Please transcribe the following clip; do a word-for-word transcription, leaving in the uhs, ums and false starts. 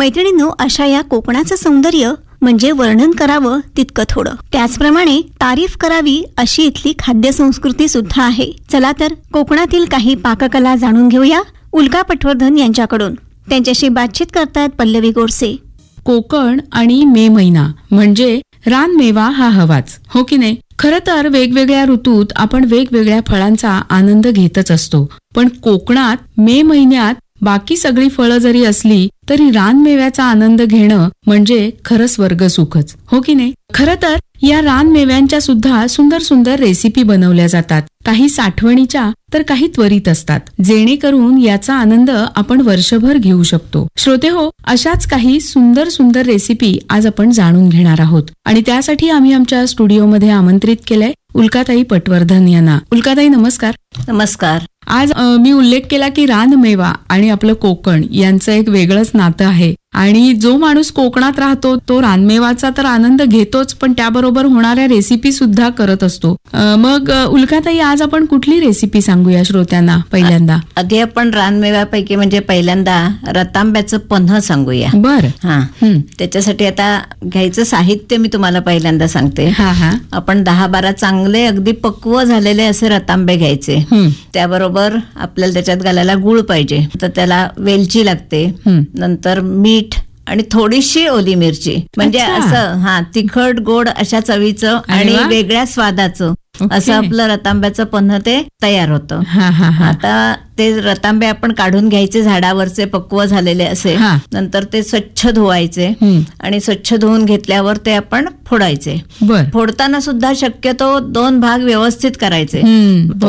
मैत्रिणींनो, अशा या कोकणाचं सौंदर्य म्हणजे वर्णन करावं तितकं थोडं. त्याचप्रमाणे तारीफ करावी अशी इथली खाद्य संस्कृती सुद्धा आहे. चला तर कोकणातील काही पाककला जाणून घेऊया उल्का पटवर्धन यांच्याकडून. त्यांच्याशी बातचीत करतात पल्लवी गोडसे. कोकण आणि मे महिना म्हणजे रानमेवा हा हवाच, हो की नाही? खरं तर वेगवेगळ्या ऋतूत आपण वेगवेगळ्या फळांचा आनंद घेतच असतो, पण कोकणात मे महिन्यात बाकी सगळी फळं जरी असली तरी रानमेव्याचा आनंद घेणं म्हणजे खरं स्वर्गसुखच, हो की नाही? खरं तर या रानमेव्यांच्या सुद्धा सुंदर सुंदर रेसिपी बनवल्या जातात. काही साठवणीच्या तर काही त्वरित असतात, जेणेकरून याचा आनंद आपण वर्षभर घेऊ शकतो. श्रोते हो, अशाच काही सुंदर सुंदर रेसिपी आज आपण जाणून घेणार आहोत आणि त्यासाठी आम्ही आमच्या स्टुडिओमध्ये आमंत्रित केलंय उल्काताई पटवर्धन यांना. उल्काताई नमस्कार. नमस्कार. आज मी उल्लेख केला की रानमेवा आणि आपलं कोकण यांचं एक वेगळंच नातं आहे आणि जो माणूस कोकणात राहतो तो रानमेवाचा तर आनंद घेतोच, पण त्याबरोबर होणाऱ्या रेसिपी सुद्धा करत असतो. मग उल्काताई, आज आपण कुठली रेसिपी सांगूया श्रोत्यांना पहिल्यांदा? आधी आपण रानमेव्यापैकी म्हणजे पहिल्यांदा रतांब्याचं पन्ह सांगूया. बर. हा, त्याच्यासाठी आता घ्यायचं साहित्य मी तुम्हाला पहिल्यांदा सांगते. हा हा आपण दहा बारा चांगले अगदी पक्व झालेले असे रतांबे घ्यायचे. त्याबरोबर आपल्याला त्याच्यात घालायला गुळ पाहिजे, तर त्याला वेलची लागते, नंतर मीठ आणि थोडीशी ओली मिरची, म्हणजे असं हा तिखट गोड अशा चवीचं आणि वेगळ्या स्वादाचं असं आपलं रतांब्याचं पन्ह ते तयार होतं. आता ते रतांबे आपण काढून घ्यायचे झाडावरचे पक्व झालेले असे, नंतर ते स्वच्छ धुवायचे आणि स्वच्छ धुवून घेतल्यावर ते आपण फोडायचे. फोडताना सुद्धा शक्यतो दोन भाग व्यवस्थित करायचे.